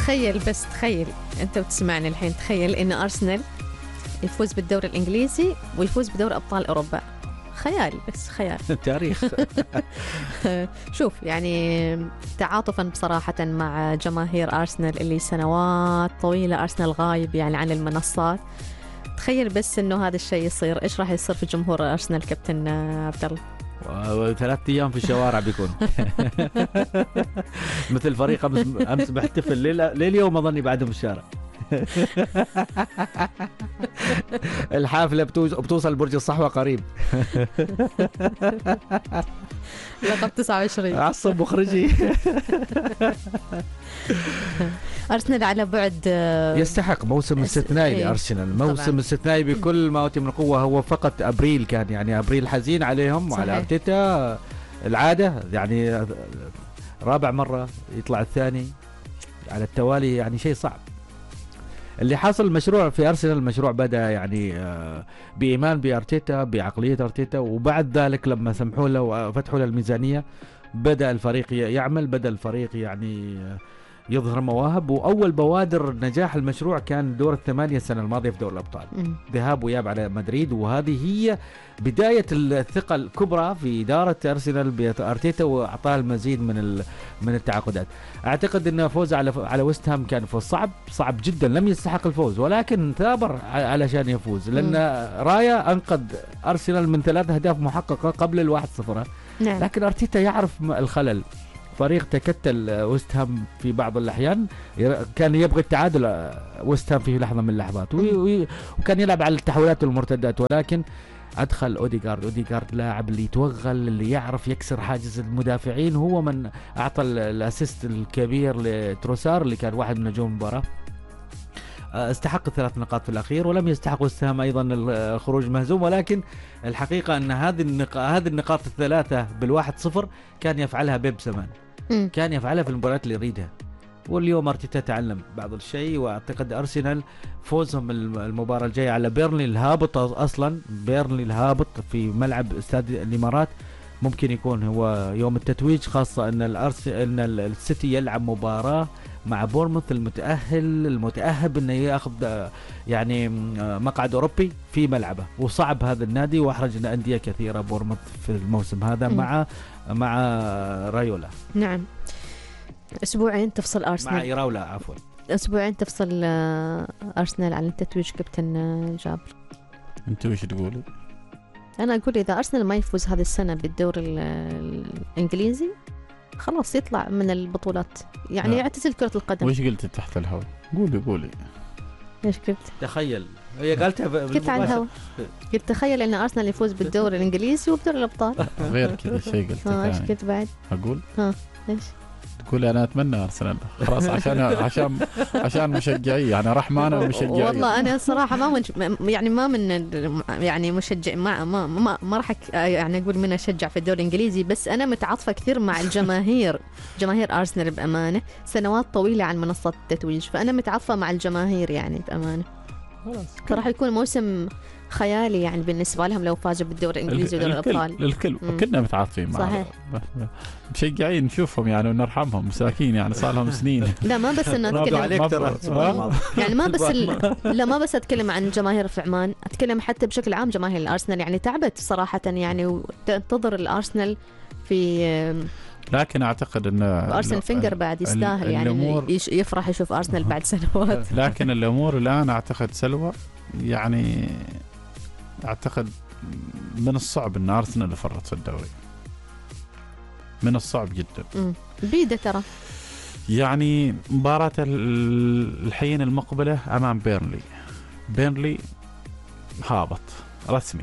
تخيل بس تخيل أنت وتسمعني الحين، تخيل إن أرسنال يفوز بالدوري الإنجليزي ويفوز بدوري أبطال أوروبا. خيال، بس خيال. تاريخ. شوف يعني تعاطفا بصراحة مع جماهير أرسنال اللي سنوات طويلة أرسنال غايب يعني عن المنصات. تخيل بس إنه هذا الشيء يصير، إيش راح يصير في جمهور أرسنال كابتن عبد الله؟ و3 أيام في الشوارع بيكون مثل فريق أمس بحتفل لليوم أظني بعدهم الشارع. الحافلة بتوصل برج الصحوة قريب. لقب 29 عصب مخرجي. أرسنال على بعد يستحق موسم استثنائي لأرسنال، موسم استثنائي بكل ما أوتي من قوة. هو فقط أبريل كان يعني أبريل حزين عليهم وعلى أرتيتا العادة، يعني رابع مرة يطلع الثاني على التوالي، يعني شيء صعب. اللي حصل المشروع في أرسنال، المشروع بدأ يعني بإيمان بأرتيتا، بعقلية أرتيتا، وبعد ذلك لما سمحوا له وفتحوا له الميزانية بدأ الفريق يعمل، بدأ الفريق يعني يظهر مواهب. وأول بوادر نجاح المشروع كان دور الثمانية السنة الماضية في دوري الأبطال، ذهاب وإياب على مدريد، وهذه هي بداية الثقة الكبرى في إدارة أرسنال بأرتيتا، وأعطاه المزيد من التعاقدات. أعتقد أن فوز على ويست هام كان فوز صعب جدا، لم يستحق الفوز ولكن ثابر علشان يفوز، لأن رايا أنقذ أرسنال من 3 أهداف محققة قبل 1-0. نعم. لكن أرتيتا يعرف الخلل، فريق تكتل ويست هام في بعض الأحيان، كان يبغي التعادل ويست هام في لحظة من اللحظات، وكان يلعب على التحولات والمرتدات، ولكن أدخل أوديغارد لاعب اللي يتوغل، اللي يعرف يكسر حاجز المدافعين، هو من أعطى الأسيست الكبير لتروسار اللي كان واحد من نجوم المباراة. استحق 3 نقاط في الأخير، ولم يستحق ويست هام أيضا الخروج مهزوم، ولكن الحقيقة أن هذه النقاط الثلاثة بال1-0 كان يفعلها بيب سمان، كان يفعلها في المباريات اللي يريدها. واليوم أرتيتا تعلم بعض الشيء، وأعتقد أرسنال فوزهم المباراة الجاية على بيرنلي الهابط، أصلا بيرنلي الهابط في ملعب استاد الإمارات، ممكن يكون هو يوم التتويج، خاصة أن أن السيتي يلعب مباراة مع بورموث المتأهب أنه يأخذ يعني مقعد أوروبي في ملعبه، وصعب هذا النادي، وأحرج أندية كثيرة بورموث في الموسم هذا مع رايولا. نعم. أسبوعين تفصل أرسنال مع إيراولا عفوا. أسبوعين تفصل أرسنال عن التتويج كابتن جابر. أنت وش تقولي؟ أنا أقول إذا أرسنال ما يفوز هذه السنة بالدوري الإنجليزي خلاص يطلع من البطولات، يعني يعتزل كرة القدم. وش قلت تحت الهواء؟ قولي. إيش قلت؟ تخيل، هي قالتها كيف على الهواء؟ قلت تخيل إن أرسنال يفوز بالدوري الإنجليزي وبدوري الأبطال. غير كذا شيء قلت. إيش قلت بعد؟ أقول. إيش؟ تقول أنا أتمنى أرسنال خلاص عشان مشجعي، يعني رحمانة ومشجعي. والله أنا صراحة ما من مشجع، ما راح يعني أقول من أشجع في الدوري الإنجليزي، بس أنا متعاطفة كثير مع جماهير أرسنال بأمانة، سنوات طويلة عن منصة التتويج، فأنا متعاطفة مع الجماهير يعني بأمانة. فراح يكون موسم خيالي يعني بالنسبة لهم لو فازوا بالدوري الإنجليزي ودوري الأبطال. الكل كلنا متعاطفين معهم. صحيح. مشجعين نشوفهم يعني ونرحمهم، مساكين يعني صار لهم سنين. لا ما بس إنه أتكلم يعني ما بس أتكلم عن جماهير في عمان، أتكلم حتى بشكل عام جماهير الأرسنال يعني تعبت صراحة يعني، وتنتظر الأرسنال في. لكن أعتقد أن أرسنال فينجر بعد يستاهل يعني يفرح يشوف أرسنال بعد سنوات. لكن الأمور الآن أعتقد سلوى، يعني أعتقد من الصعب أن أرسنال يفرط في الدوري، من الصعب جدا. بيده ترى يعني مباراة الحين المقبلة أمام بيرنلي هابط رسمي،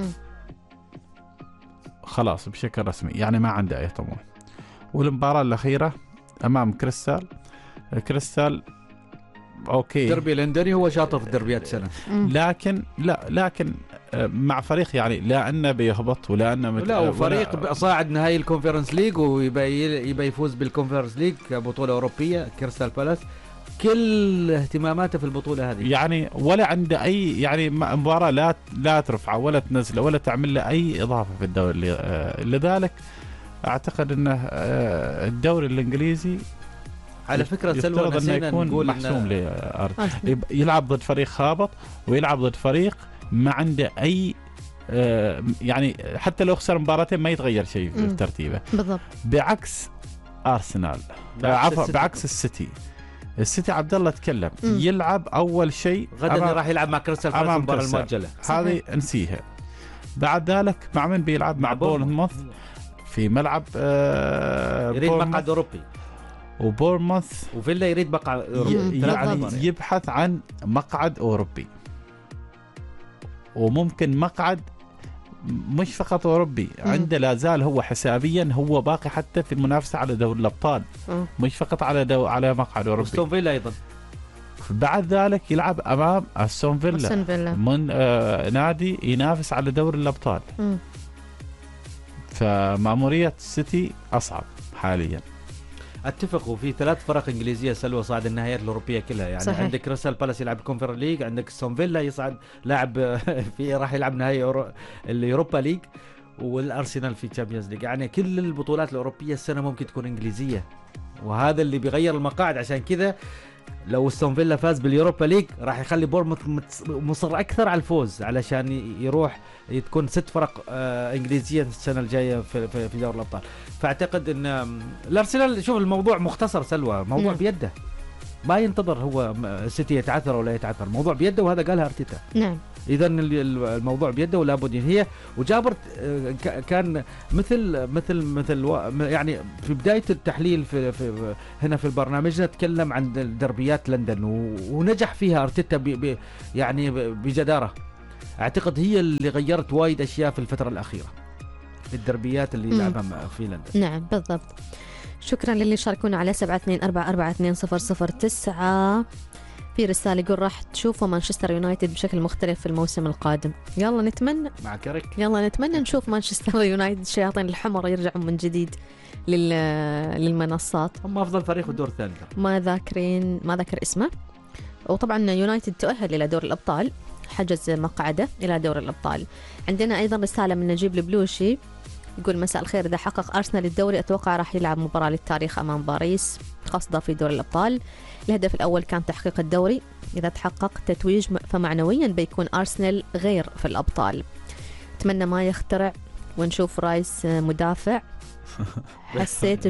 خلاص بشكل رسمي، يعني ما عنده أي طموح. والمباراة الأخيرة أمام كريستال أوكي، دربي لندني، هو شاطر في الدربيات سنة، لكن مع فريق يعني لا أنه بيهبط ولا أنه لا، وفريق صاعد نهائي الكونفرنس ليج ويبي يفوز بالكونفرنس ليج كبطولة أوروبية. كريستال بالاس كل اهتماماته في البطولة هذه، يعني ولا عنده أي يعني مباراة لا ترفعه ولا تنزله ولا تعمل له أي إضافة في الدوري. لذلك أعتقد أنه الدوري الإنجليزي على فكرة سلوى يفترض انه يكون نقول محسوم يلعب ضد فريق هابط ويلعب ضد فريق ما عنده اي يعني حتى لو خسر مباراتين ما يتغير شيء في ترتيبه بالضبط. بعكس ارسنال، بعكس السيتي عبد الله تكلم يلعب اول شيء غدا راح يلعب مع كريستال بالاس المباراة المؤجلة، هذه نسيها. بعد ذلك مع من بيلعب؟ مع بورنموث في ملعب يريد مقعد اوروبي، وبورنموث وفيلا يريد مقعد اوروبي، يعني يبحث عن مقعد اوروبي، وممكن مقعد مش فقط أوروبي، عنده لا زال هو حسابيا هو باقي حتى في المنافسة على دوري الأبطال، مش فقط على مقعد أوروبي. أستون فيلا أيضا بعد ذلك يلعب أمام أستون فيلا من نادي ينافس على دوري الأبطال. فمأمورية السيتي أصعب حاليا. اتفقوا في 3 فرق انجليزيه سلوى صعد النهائيات الاوروبيه كلها، يعني صحيح. عندك كريستال بالاس يلعب الكونفر ليج، عندك استون فيلا يصعد لاعب في راح يلعب نهائي اليوروبا ليج، والارسنال في تشامبيونز ليج. يعني كل البطولات الاوروبيه السنه ممكن تكون انجليزيه، وهذا اللي بيغير المقاعد. عشان كذا لو استون فيلا فاز باليوروبا ليج راح يخلي بورموث مصر اكثر على الفوز، علشان يروح تكون 6 فرق انجليزيه السنه الجايه في دوري الابطال. فاعتقد ان الارسنال، شوف الموضوع مختصر سلوى، موضوع بيده، ما ينتظر هو السيتي يتعثر ولا يتعثر، الموضوع بيده، وهذا قالها ارتيتا. نعم. اذا الموضوع بيده ولا بد ينهيه. وجابر كان مثل يعني في بدايه التحليل في هنا في البرنامج نتكلم عن دربيات لندن، ونجح فيها ارتيتا يعني بجداره. اعتقد هي اللي غيرت وايد اشياء في الفتره الاخيره، الدربيات اللي لعبها في لندن. نعم بالضبط. شكرا للي شاركونا على 72442009. في رسالة يقول راح تشوفوا مانشستر يونايتد بشكل مختلف في الموسم القادم. يلا نتمنى مع كريك، يلا نتمنى نشوف مانشستر يونايتد الشياطين الحمر يرجعوا من جديد للمنصات. هم أفضل فريق في الدور الثاني، ما ذاكر اسمه. وطبعا يونايتد تؤهل إلى دور الأبطال، حجز مقعده إلى دور الأبطال. عندنا أيضا رسالة من نجيب البلوشي يقول مساء الخير، إذا حقق أرسنال الدوري أتوقع راح يلعب مباراة للتاريخ أمام باريس قصده في دور الأبطال. الهدف الأول كان تحقيق الدوري، إذا تحقق تتويج فمعنويا بيكون أرسنال غير في الأبطال. أتمنى ما يخترع ونشوف رايس مدافع. حسيت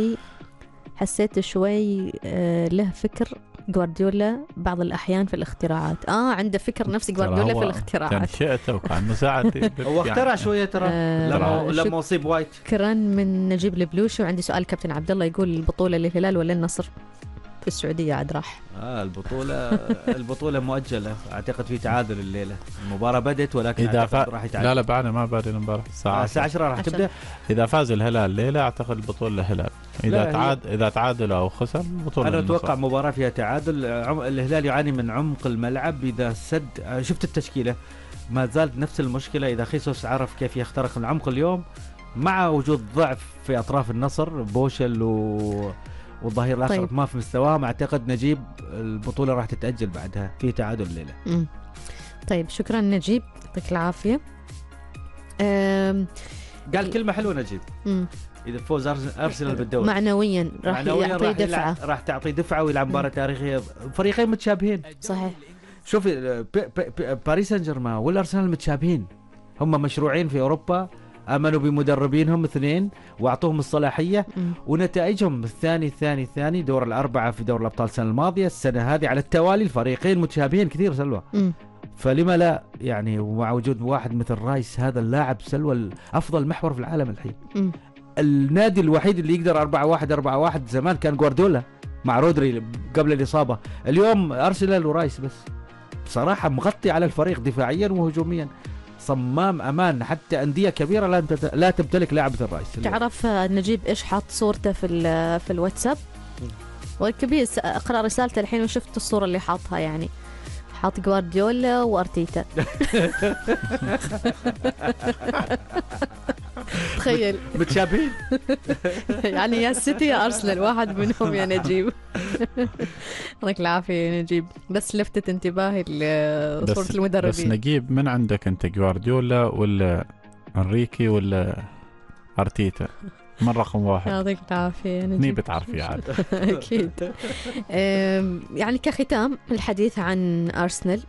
شوي له فكر جوارديولا بعض الأحيان في الاختراعات. عنده فكر نفس جوارديولا في الاختراعات. تنشئته وكان مساعد. هو اخترع شوية ترى لما أصيب وايت. شكرا من نجيب البلوشي. وعندي سؤال كابتن عبد الله، يقول البطولة للهلال ولا النصر في السعودية عاد راح؟ البطولة مؤجلة، أعتقد في تعادل الليلة. المباراة بدت ولكن راح يتعادل. لا بعد ما بعد المباراة الساعة 10 راح تبدأ. إذا فاز الهلال الليلة أعتقد البطولة للهلال، إذا تعادل أو خسر البطولة. أنا أتوقع مباراة فيها تعادل. الهلال يعاني من عمق الملعب، إذا سد شفت التشكيلة ما زالت نفس المشكلة. إذا خيسوس عرف كيف يخترق العمق اليوم مع وجود ضعف في أطراف النصر، بوشل والظهير الآخر طيب. ما في مستواهم، أعتقد نجيب البطولة راح تتأجل بعدها في تعادل الليلة. طيب شكرا نجيب، يعطيك العافية. قال كلمة حلوة نجيب. إذا فوز أرسنال بالدوري معنويا راح يعطي دفعة، راح تعطي دفعة ويلعب مباراة تاريخية. فريقين متشابهين صحيح. شوف باريس سان جيرمان والأرسنال متشابهين، هم مشروعين في أوروبا، امنوا بمدربينهم 2 واعطوهم الصلاحيه، ونتائجهم الثاني دور الاربعه في دور الابطال السنه الماضيه، السنه هذه على التوالي الفريقين متشابهين كثير سلوى. فلما لا يعني، ومع وجود واحد مثل رايس، هذا اللاعب سلوى افضل محور في العالم الحين. النادي الوحيد اللي يقدر 4-1 زمان كان جوارديولا مع رودري قبل الاصابه، اليوم ارسنال ورايس بس. بصراحه مغطي على الفريق دفاعيا وهجوميا، صمام امان، حتى انديه كبيره لا تمتلك لاعب مثل رايس. تعرف نجيب ايش حاط صورته في الواتساب؟ والكبير اقرا رسالته الحين وشفت الصوره اللي حاطها، يعني حاط جوارديولا وارتيتا. تخيل متشابهين. يعني يا السيتي يا ارسنال، واحد منهم يا نجيب. يعطيك العافيه يا نجيب، بس لفتت انتباهي لصوره المدربين. بس نجيب من عندك انت، جوارديولا ولا انريكي ولا ارتيتا؟ من رقم 1 يعطيك العافية ني بتعرفي عاد. أكيد. يعني كختام الحديث عن أرسنال،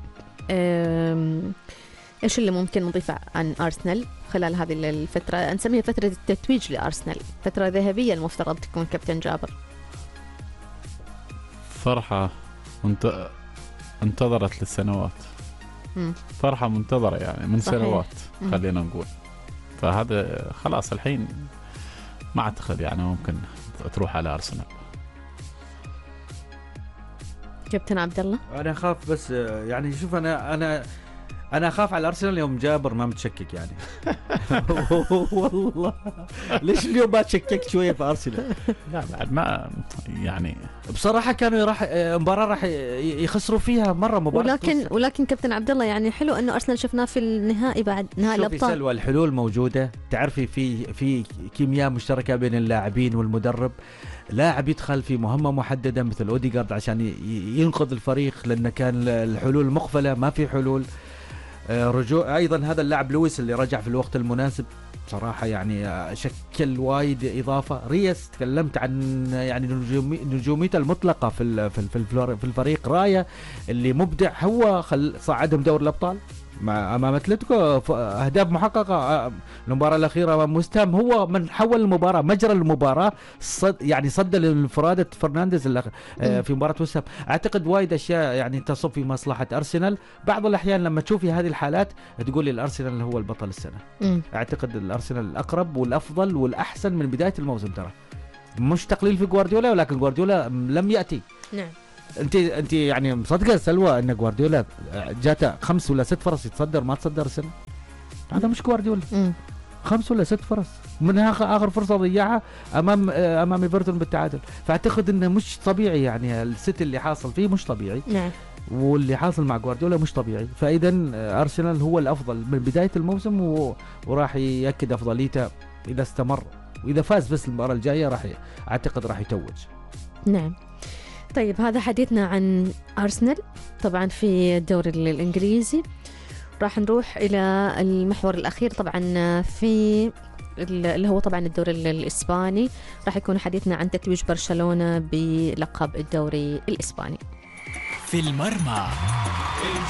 إيش اللي ممكن نضيفه عن أرسنال خلال هذه الفترة؟ نسميها فترة التتويج لأرسنال، فترة ذهبية المفترض تكون كابتن جابر. فرحة انتظرت للسنوات، فرحة منتظرة يعني من صحيح. سنوات خلينا نقول. فهذا خلاص الحين ما أعتقد يعني ممكن تروح على أرسنال. كابتن عبد الله. انا اخاف بس يعني شوف انا اخاف على ارسنال يوم جابر ما متشكك يعني. والله ليش اليوم ما تشككت شويه في ارسنال؟ لا بعد ما يعني بصراحه كانوا مباراه راح يخسروا فيها مره مباراه. ولكن كابتن عبد الله يعني حلو انه ارسنال شفناه في النهائي بعد نهائي الابطال. شوفي سلوى الحلول موجوده، تعرفي في كيمياء مشتركه بين اللاعبين والمدرب. لاعب يدخل في مهمه محدده مثل اوديغارد عشان ينقذ الفريق، لان كان الحلول مقفله ما في حلول. رجوع ايضا هذا اللاعب لويس اللي رجع في الوقت المناسب صراحه يعني شكل وايد اضافه. ريس تكلمت عن يعني نجوميته المطلقه في الفريق. رايه اللي مبدع، هو صعدهم دور الابطال امام اتلتيكو، اهداف محققه. المباراه الاخيره امام وستهام هو من حول المباراه، مجرى المباراه، يعني صد لانفراده فرنانديز في مباراه وستهام. اعتقد وايد اشياء يعني تصب في مصلحه ارسنال. بعض الاحيان لما تشوفي هذه الحالات تقولي الارسنال هو البطل السنه. اعتقد الارسنال الاقرب والافضل والاحسن من بدايه الموسم. ترى مش تقليل في جوارديولا، ولكن جوارديولا لم ياتي. نعم. انت يعني مصدقه سلوى ان جوارديولا جاته 5 ولا 6 فرص يتصدر ما تصدر السنه؟ هذا مش جوارديولا. 5 ولا 6 فرص، منها اخر فرصه ضيعها امام ايفرتون بالتعادل. فاعتقد انه مش طبيعي يعني السيتي اللي حاصل فيه مش طبيعي. نعم. واللي حاصل مع جوارديولا مش طبيعي. فاذا ارسنال هو الافضل من بدايه الموسم وراح ياكد افضليته اذا استمر، واذا فاز بس المباراه الجايه اعتقد راح يتوج. نعم. طيب هذا حديثنا عن أرسنال طبعا في الدوري الإنجليزي. راح نروح إلى المحور الأخير طبعا في اللي هو طبعا الدوري الإسباني. راح يكون حديثنا عن تتويج برشلونة بلقب الدوري الإسباني. في المرمى.